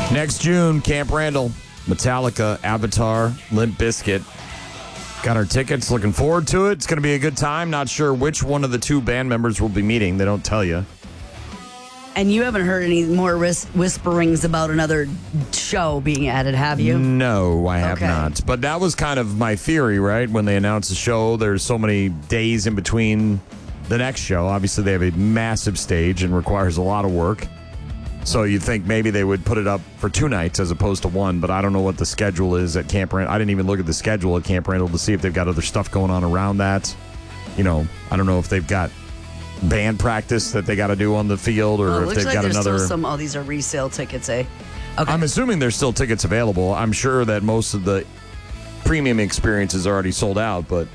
Next June, Camp Randall, Metallica, Avatar, Limp Bizkit. Got our tickets. Looking forward to it. It's going to be a good time. Not sure which one of the two band members will be meeting. They don't tell you. And you haven't heard any more whisperings about another show being added, have you? No, I have Okay. not. But that was kind of my theory, right? When they announced the show, there's so many days in between the next show. Obviously, they have a massive stage and requires a lot of work. So you'd think maybe they would put it up for 2 nights as opposed to 1, but I don't know what the schedule is at Camp Randall. I didn't even look at the schedule at Camp Randall to see if they've got other stuff going on around that. You know, I don't know if they've got band practice that they got to do on the field or if looks they've like got there's another. still some. Oh, these are resale tickets, eh? Okay. I'm assuming there's still tickets available. I'm sure that most of the premium experience is already sold out, but.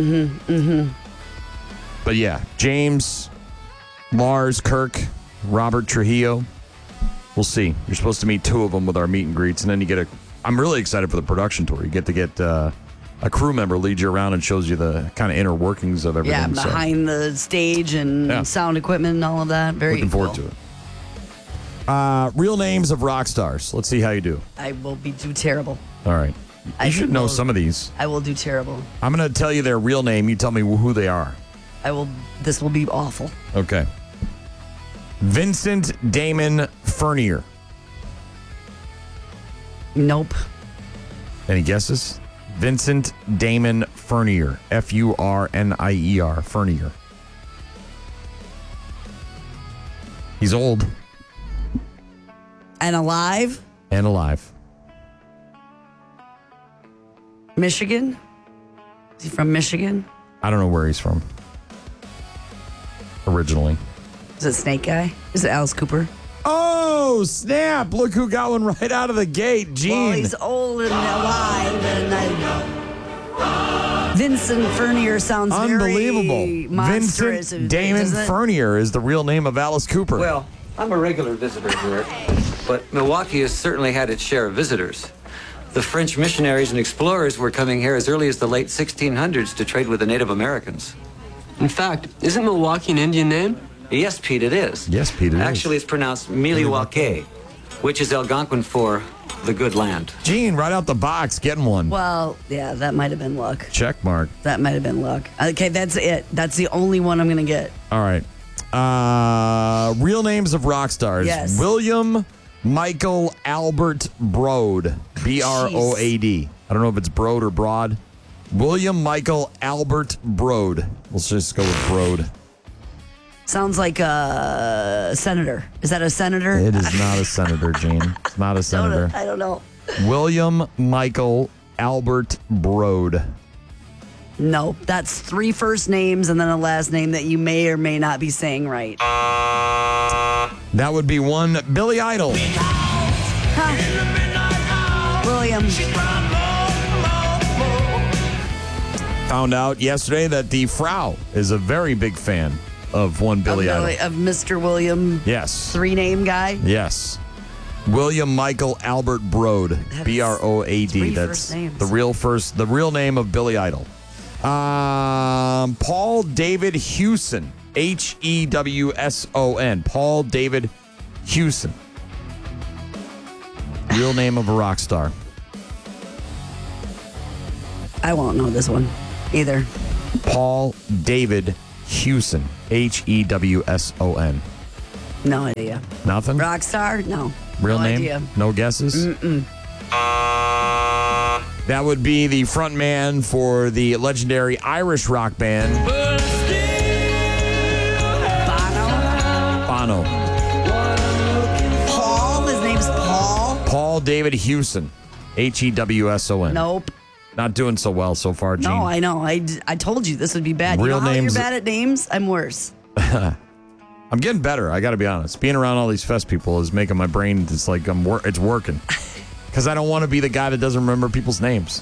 But yeah, James, Lars, Kirk, Robert Trujillo. We'll see. You're supposed to meet 2 of them with our meet and greets, and then you get I'm really excited for the production tour. You get to get a crew member leads you around and shows you the kind of inner workings of everything. Yeah, behind the stage and sound equipment and all of that. Very looking forward to it. Real names of rock stars. Let's see how you do. I will do terrible. All right. You should know some of these. I will do terrible. I'm going to tell you their real name. You tell me who they are. This will be awful. Okay. Vincent Damon Furnier. Nope. Any guesses? Vincent Damon Furnier. Furnier. Furnier. He's old. And alive? And alive. Michigan? Is he from Michigan? I don't know where he's from. Originally. Is it Snake Guy? Is it Alice Cooper? Oh, snap. Look who got one right out of the gate. Gene. Well, he's old and alive. And Vincent Furnier sounds unbelievable. Very monstrous. Vincent Damon Furnier is the real name of Alice Cooper. Well, I'm a regular visitor here, but Milwaukee has certainly had its share of visitors. The French missionaries and explorers were coming here as early as the late 1600s to trade with the Native Americans. In fact, isn't Milwaukee an Indian name? Yes, Pete, it is. Yes, Pete, it is. Actually, it's pronounced Miliwake, which is Algonquin for the good land. Gene, right out the box, getting one. Well, yeah, that might have been luck. Check mark. That might have been luck. Okay, that's it. That's the only one I'm going to get. All right. Real names of rock stars. Yes. William Michael Albert Broad. B-R-O-A-D. I don't know if it's Broad or Broad. William Michael Albert Broad. Let's just go with Broad. Sounds like a senator. Is that a senator? It is not a senator, Gene. It's not a senator. I don't know. William Michael Albert Broad. No, that's 3 first names and then a last name that you may or may not be saying right. That would be one Billy Idol. William. Found out yesterday that the Frau is a very big fan of one Billy Idol. Of Mr. William. Yes. 3-name guy. Yes. William Michael Albert Broad. B-R-O-A-D. 3 That's first names. the real name of Billy Idol. Paul David Hewson. H-E-W-S-O-N. Paul David Hewson. Real name of a rock star. I won't know this one either. Paul David Hewson. H-E-W-S-O-N. No idea. Nothing? Rockstar? No. Real no name? Idea. No guesses? Mm-mm. That would be the front man for the legendary Irish rock band Bono. Paul? His name's Paul? Paul David Hewson. H-E-W-S-O-N. Nope. Not doing so well so far, Gene. No, I know. I told you this would be bad. Real you know how names- you're bad at names? I'm worse. I'm getting better, I got to be honest. Being around all these fest people is making my brain, it's like it's working. Because I don't want to be the guy that doesn't remember people's names.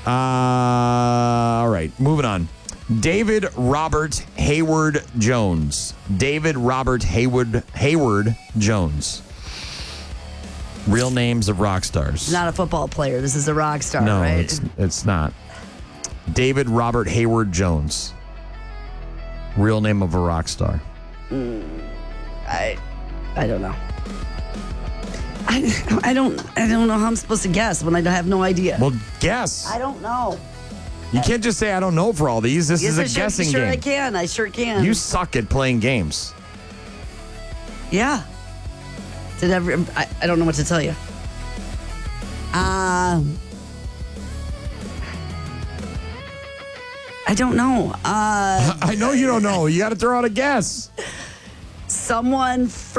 All right, moving on. David Robert Hayward Jones. David Robert Hayward Jones. Real names of rock stars. He's not a football player. This is a rock star, No, right? it's not. David Robert Hayward Jones. Real name of a rock star. I don't know. I don't know how I'm supposed to guess when I have no idea. Well, guess. I don't know. You can't just say I don't know for all these. This is a guessing sure game. I can. I sure can. You suck at playing games. Yeah. I don't know what to tell you. I don't know. I know you don't know. You got to throw out a guess. Someone from.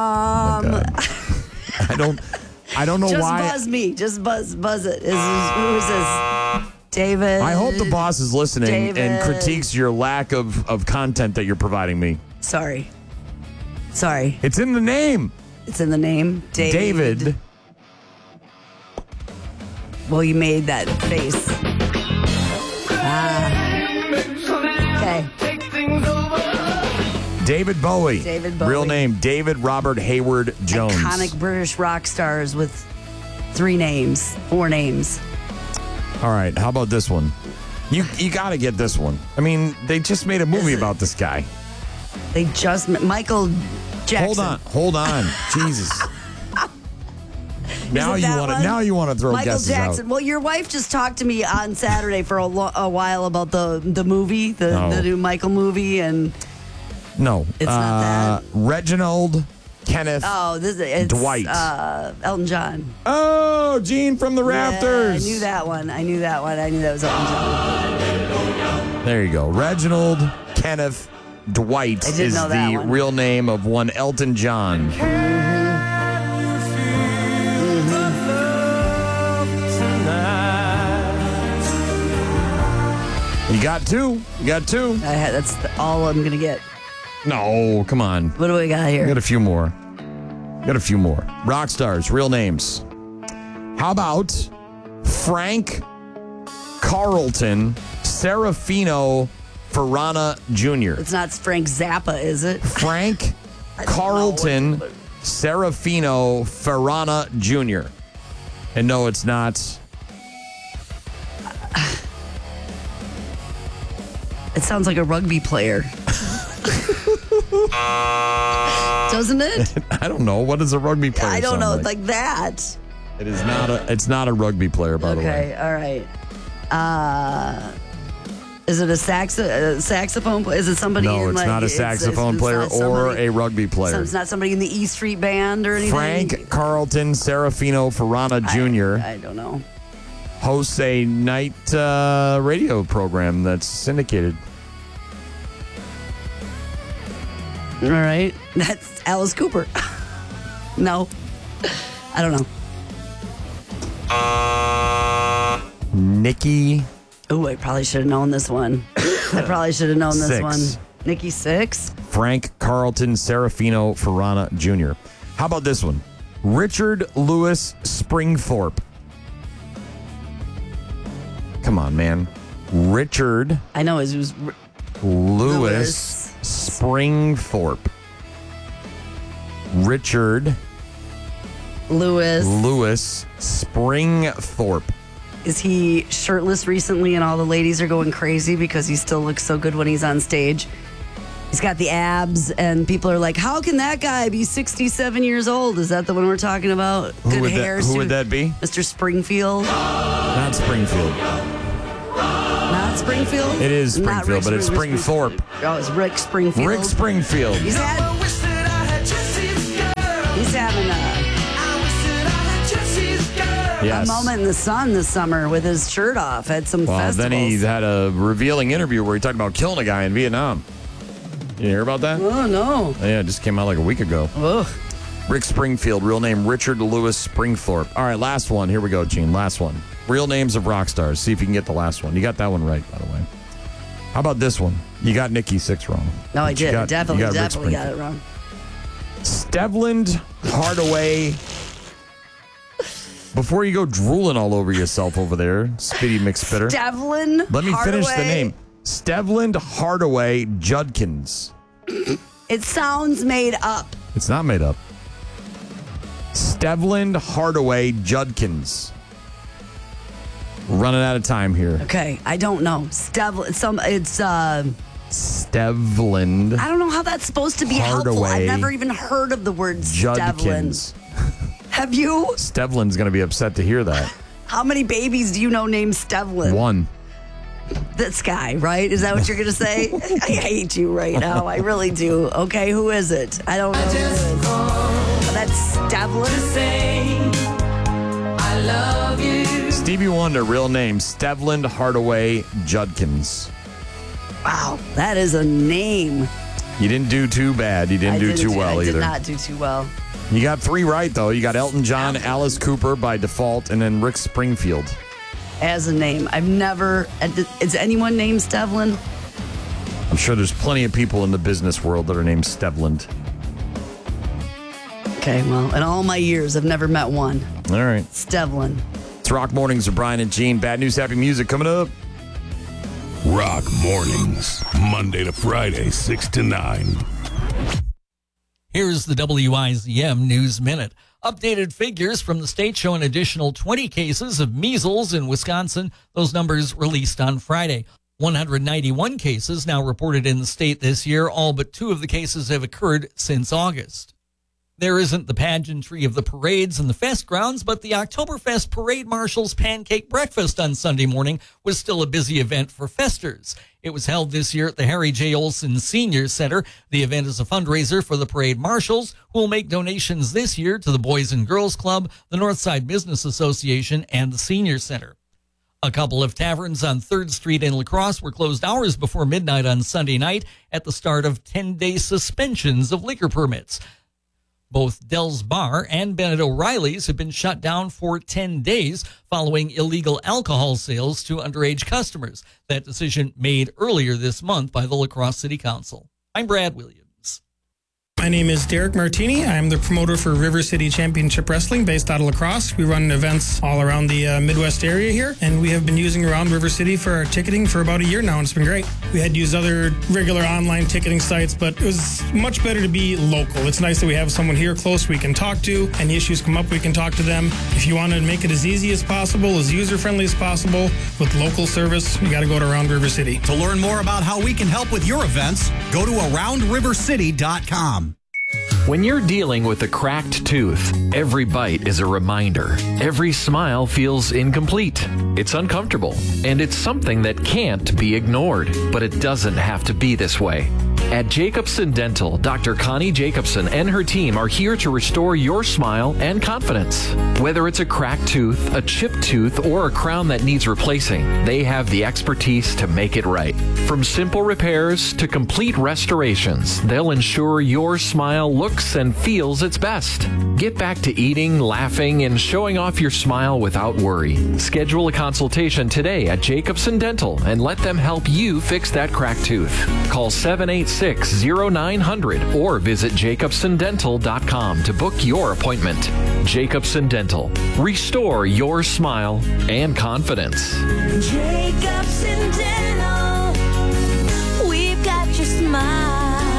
I don't know Just why. buzz me. Just buzz it. Who is this? David. I hope the boss is listening and David. critiques your lack of content that you're providing me. Sorry. It's in the name. It's in the name. David. Well, you made that face. Okay. David Bowie. David Bowie. Real name, David Robert Hayward Jones. Iconic British rock stars with 4 names. All right, how about this one? You got to get this one. I mean, they just made a movie about this guy. They just Michael Jackson. Hold on. Jesus. Now Is it that one? Now you want to throw Michael guesses Jackson. out. Well, your wife just talked to me on Saturday for a while about the movie, the new Michael movie, and No. It's not that. Reginald Kenneth it's Dwight. Elton John. Oh, Gene from the Rafters. Yeah, I knew that one. I knew that was Elton John. There you go. Reginald Kenneth Dwight I didn't is know that the one. real name of one Elton John. You got two. That's all I'm gonna get. No, come on. What do we got here? Got a few more. Rock stars, real names. How about Frank Carlton Serafino Ferrana Jr.? It's not Frank Zappa, is it? Frank Carlton Serafino Ferrana Jr. And no, it's not. It sounds like a rugby player. Doesn't it? I don't know. What does a rugby player I don't know. sound Like that. It is not a. It's not a rugby player, by the way. Okay, all right. Is it a saxophone? Is it somebody? No, it's not a saxophone player not or somebody- a rugby player. So it's not somebody in the E Street Band or anything. Frank Carlton Serafino Ferrana Jr. I don't know. hosts a night radio program that's syndicated. All right, that's Alice Cooper. No, I don't know. Nikki Oh, I probably should have known this one. Sixx. Nikki Sixx. Frank Carlton Serafino Ferrana Jr. How about this one? Richard Lewis Springthorpe. Come on, man. Richard I know it was Lewis Springthorpe. Richard Lewis. Springthorpe. Is he shirtless recently and all the ladies are going crazy because he still looks so good when he's on stage? He's got the abs and people are like, how can that guy be 67 years old? Is that the one we're talking about? Who would that be? Mr. Springfield? Not Springfield. Not Springfield? It is Not Springfield, but it's Springthorpe. Oh, it's Rick Springfield. Rick Springfield. He's having Yes. a moment in the sun this summer with his shirt off at some Well, festivals. then he had a revealing interview where he talked about killing a guy in Vietnam. You hear about that? Oh, no. Yeah, it just came out like a week ago. Ugh. Rick Springfield, real name Richard Lewis Springthorpe. All right, last one. Here we go, Gene. Last one. Real names of rock stars. See if you can get the last one. You got that one right, by the way. How about this one? You got Nikki Sixx wrong. No, I But you did. got- Definitely you got Rick got Springfield. it wrong. Stevland Hardaway. Before you go drooling all over yourself over there, Spitty McSpitter. Devlin Let me finish the Hardaway. name. Stevland Hardaway Judkins. It sounds made up. It's not made up. Stevland Hardaway Judkins. Running out of time here. Okay, I don't know. Stevlin. Stevland I don't know how that's supposed to be helpful. Hardaway I've never even heard of the word Stevlin. Judkins. Have you? Stevlin's going to be upset to hear that. How many babies do you know named Stevlin? One. This guy, right? Is that what you're going to say? I hate you right now. I really do. Okay, who is it? I don't know who it is. Oh, that's Stevlin. I love you. Stevie Wonder, real name, Stevlin Hardaway Judkins. Wow, that is a name. You didn't do too bad. You didn't do too well either. I did not do too well. You got 3 right, though. You got Elton John, Alice Cooper by default, and then Rick Springfield. As a name. I've never... Is anyone named Stevlin? I'm sure there's plenty of people in the business world that are named Stevlin. Okay, well, in all my years, I've never met one. All right. Stevlin. It's Rock Mornings with Brian and Gene. Bad news, happy music coming up. Rock Mornings, Monday to Friday, 6 to 9. Here's the WIZM News Minute. Updated figures from the state show an additional 20 cases of measles in Wisconsin. Those numbers released on Friday. 191 cases now reported in the state this year. All but 2 of the cases have occurred since August. There isn't the pageantry of the parades and the fest grounds, but the Oktoberfest Parade Marshal's Pancake Breakfast on Sunday morning was still a busy event for festers. It was held this year at the Harry J. Olson Senior Center. The event is a fundraiser for the Parade Marshals, who will make donations this year to the Boys and Girls Club, the Northside Business Association, and the Senior Center. A couple of taverns on 3rd Street in La Crosse were closed hours before midnight on Sunday night at the start of 10-day suspensions of liquor permits. Both Dell's Bar and Bennett O'Reilly's have been shut down for 10 days following illegal alcohol sales to underage customers. That decision made earlier this month by the La Crosse City Council. I'm Brad Williams. My name is Derek Martini. I'm the promoter for River City Championship Wrestling based out of La Crosse. We run events all around the Midwest area here, and we have been using around River City for our ticketing for about a year now, and it's been great. We had to use other regular online ticketing sites, but it was much better to be local. It's nice that we have someone here close we can talk to. Any issues come up, we can talk to them. If you want to make it as easy as possible, as user-friendly as possible, with local service, you got to go to Around River City. To learn more about how we can help with your events, go to AroundRiverCity.com. When you're dealing with a cracked tooth, every bite is a reminder. Every smile feels incomplete. It's uncomfortable, and it's something that can't be ignored. But it doesn't have to be this way. At Jacobson Dental, Dr. Connie Jacobson and her team are here to restore your smile and confidence. Whether it's a cracked tooth, a chipped tooth, or a crown that needs replacing, they have the expertise to make it right. From simple repairs to complete restorations, they'll ensure your smile looks and feels its best. Get back to eating, laughing, and showing off your smile without worry. Schedule a consultation today at Jacobson Dental and let them help you fix that cracked tooth. Call 786-0900 or visit jacobsondental.com to book your appointment. Jacobson Dental. Restore your smile and confidence. Jacobson Dental, we've got your smile.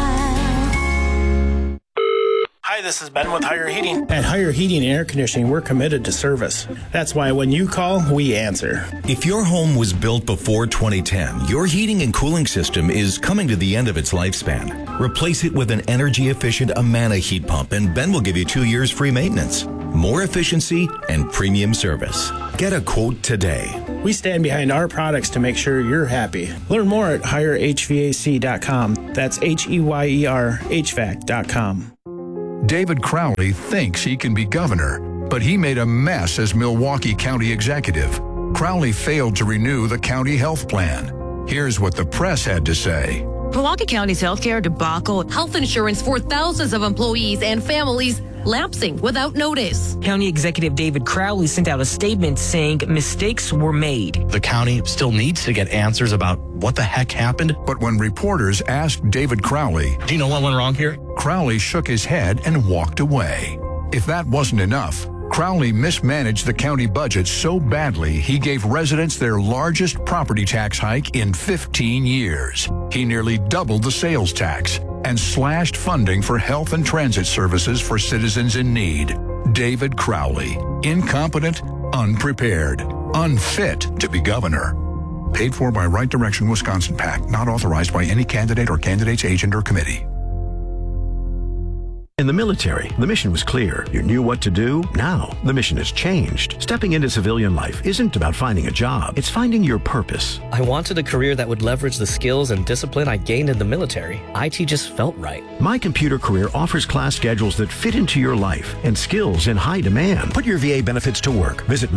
Hi, this is Ben with Higher Heating. At Higher Heating and Air Conditioning, we're committed to service. That's why when you call, we answer. If your home was built before 2010, your heating and cooling system is coming to the end of its lifespan. Replace it with an energy-efficient Amana heat pump, and Ben will give you 2 years free maintenance. More efficiency and premium service. Get a quote today. We stand behind our products to make sure you're happy. Learn more at HigherHVAC.com. That's HEYER HVAC.com. David Crowley thinks he can be governor, but he made a mess as Milwaukee County executive. Crowley failed to renew the county health plan. Here's what the press had to say. Milwaukee County's healthcare debacle, health insurance for thousands of employees and families lapsing without notice. County Executive David Crowley sent out a statement saying mistakes were made. The county still needs to get answers about what the heck happened. But when reporters asked David Crowley, do you know what went wrong here? Crowley shook his head and walked away. If that wasn't enough, Crowley mismanaged the county budget so badly he gave residents their largest property tax hike in 15 years. He nearly doubled the sales tax and slashed funding for health and transit services for citizens in need. David Crowley, incompetent, unprepared, unfit to be governor. Paid for by Right Direction Wisconsin PAC, not authorized by any candidate or candidate's agent or committee. In the military, the mission was clear. You knew what to do. Now, the mission has changed. Stepping into civilian life isn't about finding a job. It's finding your purpose. I wanted a career that would leverage the skills and discipline I gained in the military. IT just felt right. My Computer Career offers class schedules that fit into your life and skills in high demand. Put your VA benefits to work. Visit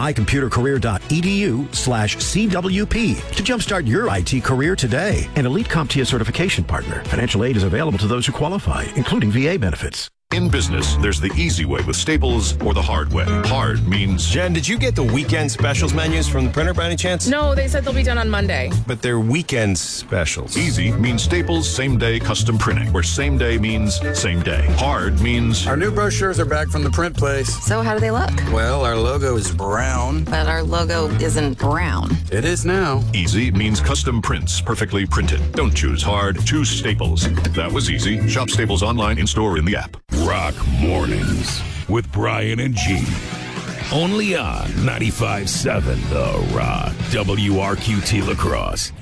mycomputercareer.edu/CWP to jumpstart your IT career today. An Elite CompTIA certification partner. Financial aid is available to those who qualify, including VA benefits. In business, there's the easy way with Staples or the hard way. Hard means... Jen, did you get the weekend specials menus from the printer by any chance? No, they said they'll be done on Monday. But they're weekend specials. Easy means Staples same-day custom printing, where same day means same day. Hard means... Our new brochures are back from the print place. So how do they look? Well, our logo is brown. But our logo isn't brown. It is now. Easy means custom prints, perfectly printed. Don't choose hard, choose Staples. That was easy. Shop Staples online, in-store, in the app. Rock Mornings with Brian and Gene. Only on 95.7 The Rock, WRQT La Crosse.